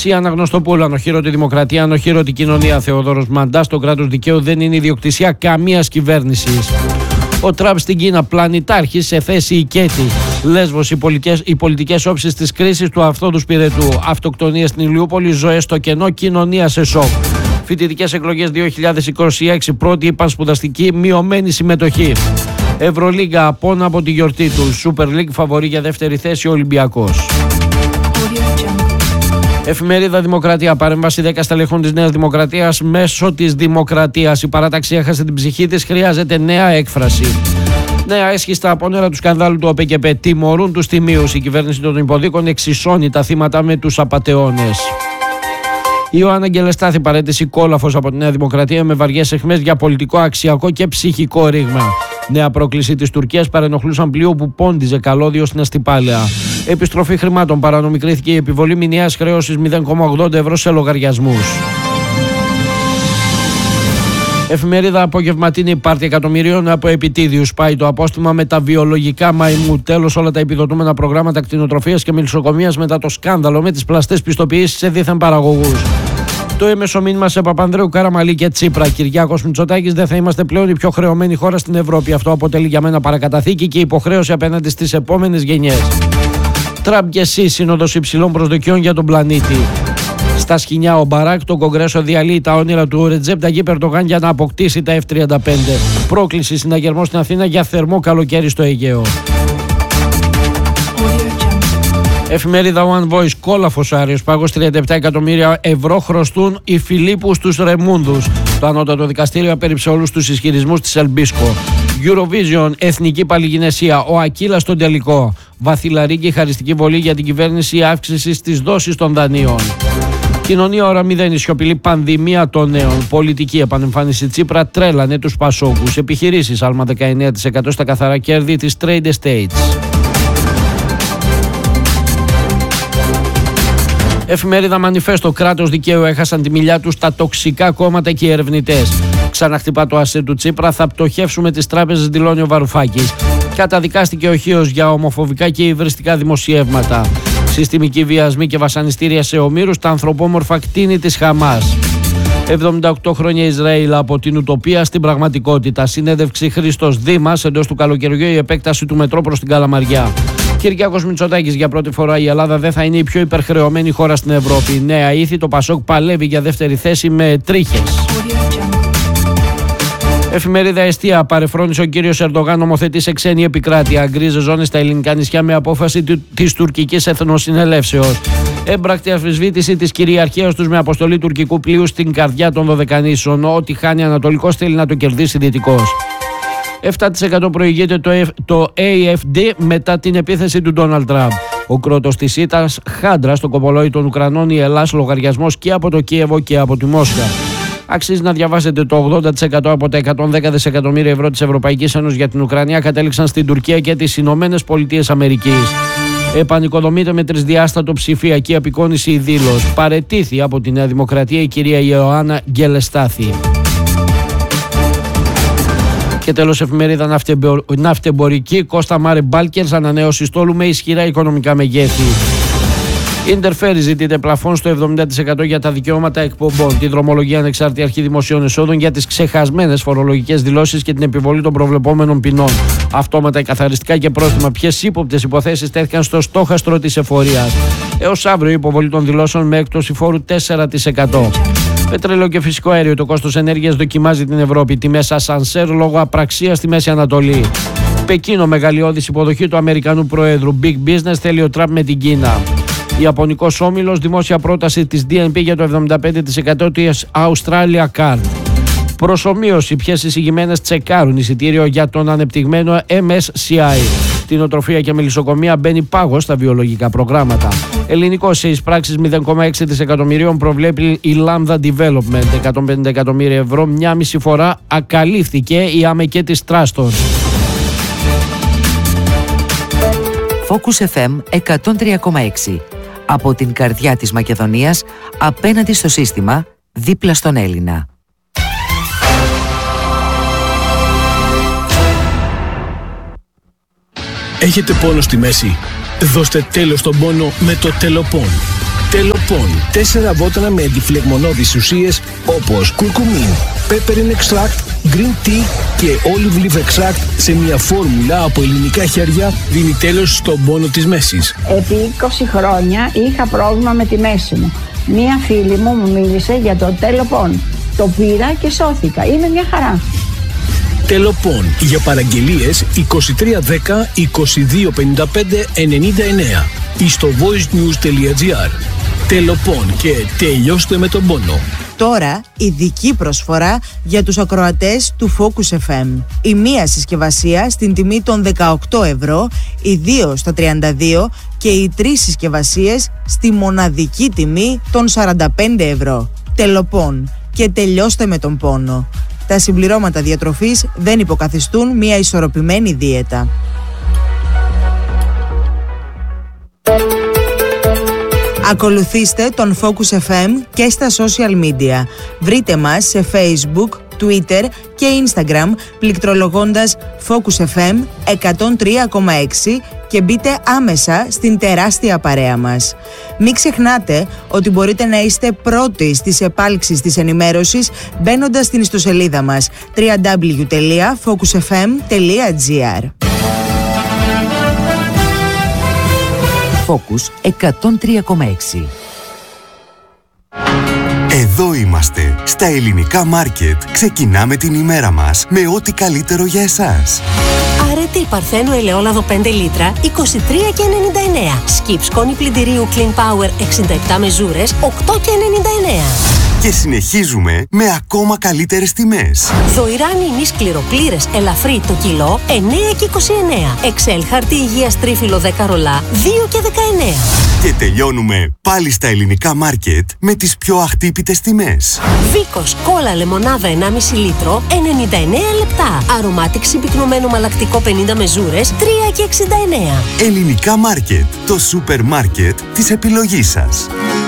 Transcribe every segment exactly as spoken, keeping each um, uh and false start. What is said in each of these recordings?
Αναστασία Αναγνωστοπούλου, ανοχήρωτη δημοκρατία, ανοχήρωτη κοινωνία. Θεόδωρος Μαντάς, το κράτος δικαίου δεν είναι ιδιοκτησία καμίας κυβέρνησης. Ο Τραμπ στην Κίνα, πλανητάρχης σε θέση ηκέτη. Λέσβος, οι πολιτικές, οι πολιτικές όψεις της κρίσης του αυθόδους πυρετού. Αυτοκτονία στην Ηλιούπολη, ζωές στο κενό, κοινωνία σε σοκ. Φοιτητικές εκλογές δύο χιλιάδες είκοσι έξι, πρώτη υπανσπουδαστική, μειωμένη συμμετοχή. Ευρωλίγκα, απόνα από τη γιορτή του. Super League, φαβορί για δεύτερη θέση ο Ολυμπιακός. Εφημερίδα Δημοκρατία, παρέμβαση δέκα στελεχών της Νέας Δημοκρατίας μέσω της Δημοκρατίας. Η παράταξη έχασε την ψυχή της, χρειάζεται νέα έκφραση. Νέα έσχιστα απόνερα του σκανδάλου του ΟΠΕΚΕΠΕ. Τιμωρούν τους τιμίους. Η κυβέρνηση των υποδίκων εξισώνει τα θύματα με τους απατεώνες. Η Ιωάννα Γκελεστάθη, παρέτηση κόλαφος από τη Νέα Δημοκρατία με βαριές αιχμές για πολιτικό, αξιακό και ψυχικό ρήγμα. Νέα πρόκληση της Τουρκίας, παρενοχλούσαν πλοίο που πόντιζε καλώδιο στην Αστυπάλαια. Επιστροφή χρημάτων, παρανομικρίθηκε η επιβολή μηνιαίας χρέωσης μηδέν κόμμα ογδόντα ευρώ σε λογαριασμούς. Εφημερίδα Απογευματινή, πάρτι εκατομμυρίων από επιτίδιους. Πάει το απόστημα με τα βιολογικά μαϊμού. Τέλος, όλα τα επιδοτούμενα προγράμματα κτηνοτροφίας και μελισσοκομείας μετά το σκάνδαλο με τις πλαστές πιστοποιήσεις σε δίθεν παραγωγούς. Το έμεσο μήνυμα σε Παπανδρέου, Καραμαλή και Τσίπρα. Κυριάκος Μητσοτάκης, δεν θα είμαστε πλέον η πιο χρεωμένη χώρα στην Ευρώπη. Αυτό αποτελεί για μένα παρακαταθήκη και υποχρέωση απέναντι στις επόμενες γενιές. Τραμπ και εσύ, σύνοδος υψηλών προσδοκιών για τον πλανήτη. Στα σκοινιά ο Μπαράκ, το Κογκρέσο διαλύει τα όνειρα του Ρετζέπ Ταγίπ Ερντογάν για να αποκτήσει τα εφ τριάντα πέντε. Πρόκληση συναγερμό στην Αθήνα για θερμό καλοκαίρι στο Αιγαίο. Εφημερίδα One Voice, κόλαφος ο Άριος Πάγος, τριάντα επτά εκατομμύρια ευρώ χρωστούν οι Φιλίππους στους Ρεμούντους. Το ανώτατο δικαστήριο απέρριψε όλους τους ισχυρισμούς της Ελμπίσκο. Eurovision, εθνική παλιγυνεσία, ο Ακύλας στον τελικό. Βαθυλαρή και χαριστική βολή για την κυβέρνηση αύξηση στις δόσεις των δανείων. Κοινωνία ώρα μηδέν, σιωπηλή πανδημία των νέων. Πολιτική επανεμφάνιση Τσίπρα, τρέλανε τους Πασόκους. Επιχειρήσεις, άλμα δεκαεννέα τοις εκατό στα καθαρά κέρδη της Trade Estates. Εφημερίδα Μανιφέστο, κράτος δικαίου, έχασαν τη μιλιά τους τα τοξικά κόμματα και οι ερευνητές. Ξαναχτυπά το ασέ του Τσίπρα, θα πτωχεύσουμε τις τράπεζες, δηλώνει ο Βαρουφάκης. Καταδικάστηκε ο Χίος για ομοφοβικά και υβριστικά δημοσιεύματα. Συστημικοί βιασμοί και βασανιστήρια σε ομήρους, τα ανθρωπόμορφα κτίνη της Χαμάς. εβδομήντα οκτώ χρόνια Ισραήλ, από την ουτοπία στην πραγματικότητα. Συνέντευξη Χρήστος Δήμας, εντός του καλοκαιριού η επέκταση του μετρό προς την Καλαμαριά. Κυριάκος Μητσοτάκης, για πρώτη φορά η Ελλάδα δεν θα είναι η πιο υπερχρεωμένη χώρα στην Ευρώπη. Νέα ήθη, το Πασόκ παλεύει για δεύτερη θέση με τρίχες. Εφημερίδα Εστία, παρεφρόνησε ο κύριος Ερντογάν, νομοθετεί σε ξένη επικράτεια. Γκρίζε ζώνες στα ελληνικά νησιά με απόφαση της τουρκικής εθνοσυνελεύσεως. Έμπρακτη αμφισβήτηση της κυριαρχίας τους με αποστολή τουρκικού πλοίου στην καρδιά των Δωδεκανήσων. Ό,τι χάνει Ανατολικός θέλει να το κερδίσει Δυτικός. επτά τοις εκατό προηγείται το, το έι εφ ντι μετά την επίθεση του Ντόναλντ Τραμπ. Ο κρότος της ήττας, χάντρα στο κοπολόι των Ουκρανών, η Ελλάς λογαριασμός και από το Κίεβο και από τη Μόσχα. Αξίζει να διαβάσετε το ογδόντα τοις εκατό από τα εκατόν δέκα δισεκατομμύρια ευρώ της Ευρωπαϊκής Ένωσης για την Ουκρανία κατέληξαν στην Τουρκία και τις Ηνωμένες Πολιτείες Αμερικής. Επανοικοδομείται με τρισδιάστατο ψηφιακή απεικόνιση η δήλωση. Παρετήθη από τη Νέα Δημοκρατία η κυρία Ιωάννα Γκελεστάθη. Και τέλος, εφημερίδα ναυτεμπορική, Κώστα Μάρε Μπάλκερς, ανανέωση στόλου με ισχυρά οικονομικά μεγέθη. Ιντερφέρει, ζητείται πλαφόν στο εβδομήντα τοις εκατό για τα δικαιώματα εκπομπών. Τη δρομολογία ανεξάρτητη αρχή δημοσίων εσόδων για τις ξεχασμένες φορολογικές δηλώσεις και την επιβολή των προβλεπόμενων ποινών. Αυτόματα εκαθαριστικά και πρόστιμα. Ποιες ύποπτες υποθέσεις τέθηκαν στο στόχαστρο της εφορίας. Έως αύριο η υποβολή των δηλώσεων με έκπτωση φόρου τέσσερα τοις εκατό. Πετρέλαιο και φυσικό αέριο, το κόστος ενέργειας δοκιμάζει την Ευρώπη. Τιμές ασανσέρ λόγω απραξίας στη Μέση Ανατολή. Πεκίνο, μεγαλειώδης υποδοχή του Αμερικανού Προέδρου. Big business θέλει ο Τραμπ με την Κίνα. Ιαπωνικός όμιλος, δημόσια πρόταση της ντι εν πι για το εβδομήντα πέντε τοις εκατό της Australia Card. Προσομοίωση, ποιες εισηγημένες τσεκάρουν εισιτήριο για τον ανεπτυγμένο εμ ες σι άι. Κτηνοτροφία και μελισσοκομεία μπαίνει πάγος στα βιολογικά προγράμματα. Ελληνικό σε εισπράξεις μηδέν κόμμα έξι δισεκατομμυρίων προβλέπει η Lambda Development. εκατόν πενήντα εκατομμύρια ευρώ, μια μισή φορά ακαλύφθηκε η άμεκε της Τράστον. Focus εφ εμ εκατόν τρία κόμμα έξι. Από την καρδιά της Μακεδονίας, απέναντι στο σύστημα, δίπλα στον Έλληνα. Έχετε πόνο στη μέση? Δώστε τέλος στον πόνο με το Τελοπών. Τελοπών. Τελοπών. Τέσσερα βότανα με αντιφλεγμονώδεις ουσίες όπως κουρκουμίν, peppermint extract, green tea και olive leaf extract σε μια φόρμουλα από ελληνικά χέρια δίνει τέλος στον πόνο της μέσης. Επί είκοσι χρόνια είχα πρόβλημα με τη μέση μου. Μία φίλη μου μου μίλησε για το Τελοπών. Το πήρα και σώθηκα. Είναι μια χαρά. Τελοπών. Για παραγγελίες είκοσι τρία δέκα είκοσι δύο πενήντα πέντε ενενήντα εννέα ή στο voicenews.gr. Τελοπών και τελειώστε με τον πόνο. Τώρα ειδική προσφορά για τους ακροατές του Focus εφ εμ. Η μία συσκευασία στην τιμή των δεκαοκτώ ευρώ, οι δύο στα τριάντα δύο και οι τρεις συσκευασίες στη μοναδική τιμή των σαράντα πέντε ευρώ. Τελοπών και τελειώστε με τον πόνο. Τα συμπληρώματα διατροφής δεν υποκαθιστούν μια ισορροπημένη δίαιτα. Ακολουθήστε τον Focus εφ εμ και στα social media. Βρείτε μας σε Facebook, Twitter και Instagram πληκτρολογώντας Focus εφ εμ εκατόν τρία κόμμα έξι και μπείτε άμεσα στην τεράστια παρέα μας. Μην ξεχνάτε ότι μπορείτε να είστε πρώτοι στις επάλξεις της ενημέρωσης μπαίνοντας στην ιστοσελίδα μας double-u double-u double-u τελεία focus f m τελεία g r. Focus εκατόν τρία κόμμα έξι. Εδώ είμαστε, στα ελληνικά μάρκετ. Ξεκινάμε την ημέρα μας με ό,τι καλύτερο για εσάς. Αρετή Παρθένου ελαιόλαδο πέντε λίτρα, είκοσι τρία και ενενήντα εννέα. Σκιπ σκόνη πλυντηρίου Clean Power εξήντα επτά μεζούρες, οκτώ και ενενήντα εννέα. Και συνεχίζουμε με ακόμα καλύτερες τιμές. Δοϊράνι ημί σκληροπλήρες ελαφρύ το κιλό, εννέα και είκοσι εννέα. Εξέλ χαρτί υγείας τρίφυλλο δέκα ρολά, δύο και δεκαεννέα. Και τελειώνουμε πάλι στα ελληνικά μάρκετ με τις πιο αχτύπητες τιμές. Βίκος κόλλα λεμονάδα ενάμιση λίτρο, ενενήντα εννέα λεπτά. Αρωμάτικ συμπυκνωμένο μαλακτικό πενήντα μεζούρες, τρία και εξήντα εννέα. Ελληνικά μάρκετ, το σούπερ μάρκετ της επιλογής σας.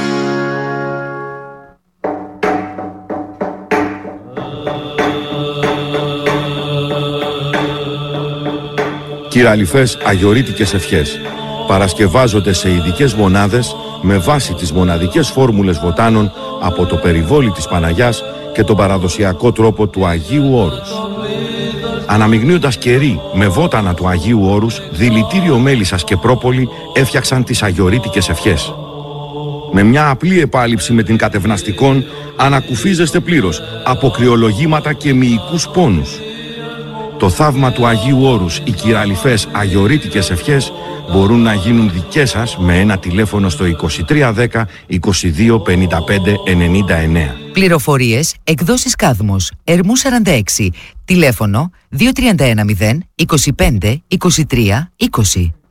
Κυραλιφές αγιορείτικες ευχές παρασκευάζονται σε ειδικές μονάδες με βάση τις μοναδικές φόρμουλες βοτάνων από το περιβόλι της Παναγιάς και τον παραδοσιακό τρόπο του Αγίου Όρους. Αναμειγνύοντας κερί με βότανα του Αγίου Όρους, δηλητήριο μέλισσας και πρόπολη έφτιαξαν τις αγιορείτικες ευχές. Με μια απλή επάλυψη με την κατευναστικόν ανακουφίζεστε πλήρως από κρυολογήματα και μυϊκούς πόνους. Το θαύμα του Αγίου Όρους, οι κυραλιφές αγιορείτικες ευχές μπορούν να γίνουν δικές σας με ένα τηλέφωνο στο είκοσι τρία δέκα είκοσι δύο πενήντα πέντε ενενήντα εννέα. Πληροφορίες, εκδόσεις Κάδμος, Ερμού σαράντα έξι, τηλέφωνο δύο τρία ένα μηδέν είκοσι πέντε είκοσι τρία είκοσι.